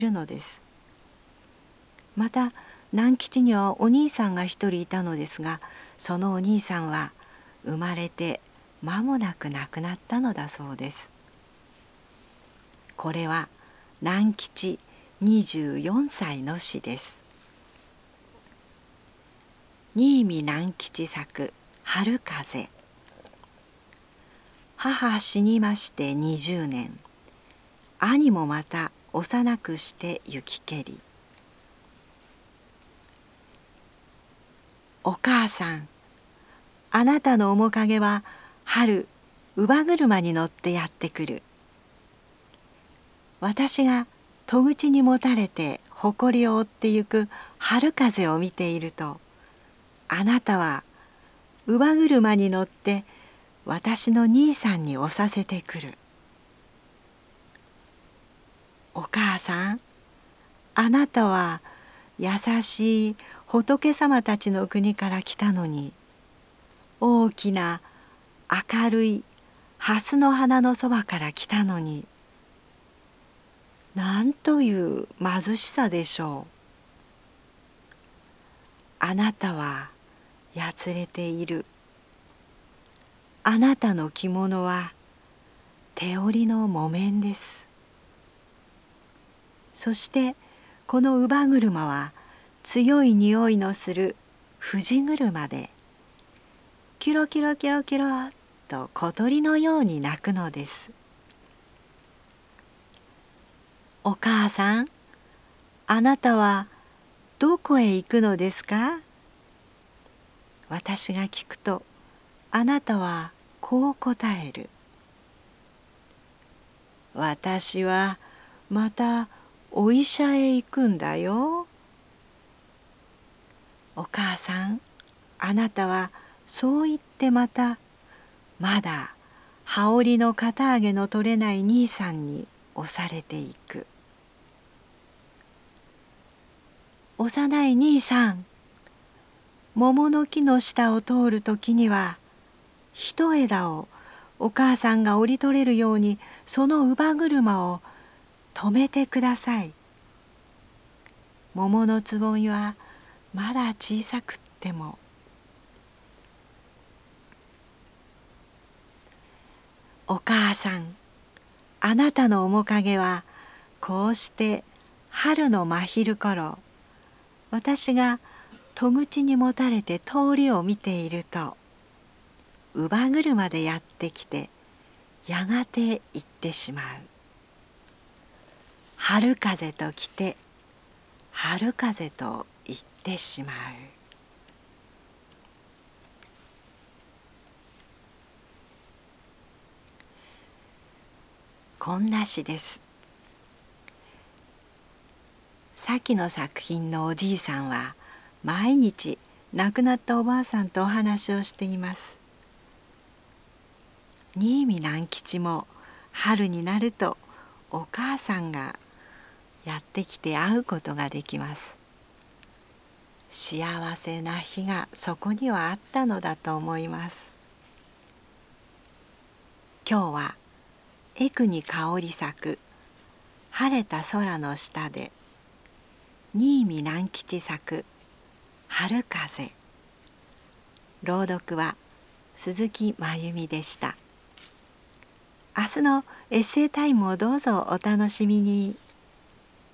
るのです。また南吉にはお兄さんが一人いたのですが、そのお兄さんは生まれて間もなく亡くなったのだそうです。これは南吉24歳の詩です。新見南吉作春風。母死にまして20年、兄もまた幼くして行きけり。お母さん、あなたの面影は春乳母車に乗ってやってくる。私が戸口にもたれて誇りを追ってゆく春風を見ていると、あなたは乳母車に乗って私の兄さんに押させてくる。お母さん、あなたは優しい仏様たちの国から来たのに、大きな明るい蓮の花のそばから来たのに、なんという貧しさでしょう。あなたはやつれている。あなたの着物は手織りの木綿です。そしてこの乳母車は強い匂いのする藤車で、キロキロキロキロと小鳥のように鳴くのです。お母さん、あなたはどこへ行くのですか？私が聞くと、あなたはこう答える。私はまたお医者へ行くんだよ。お母さん、あなたはそう言ってまだ羽織の肩上げの取れない兄さんに押されていく。幼い兄さん、桃の木の下を通るときには、一枝をお母さんが折り取れるようにその乳母車を止めてください。桃のつぼみはまだ小さくっても。お母さん、あなたの面影はこうして春の真昼頃、私が戸口にもたれて通りを見ていると、乳母車でやってきてやがて行ってしまう。春風と来て春風と行ってしまう。こんな詩です。先の作品のおじいさんは毎日亡くなったおばあさんとお話をしています。新見南吉も春になるとお母さんがやってきて会うことができます。幸せな日がそこにはあったのだと思います。今日は江国香り咲く晴れた空の下で、新見南吉作春風。朗読は鈴木真由美でした。明日のエッセイタイムをどうぞお楽しみに。